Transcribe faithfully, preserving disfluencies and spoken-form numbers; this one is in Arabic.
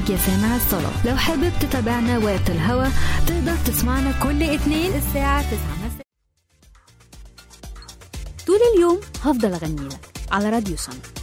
معك يا سامع الصلاة. لو حابب تتابعنا وقت الهوا تقدر تسمعنا كل اثنين الساعة تسعة مساء. طول اليوم هفضل أغني لك على راديو سما.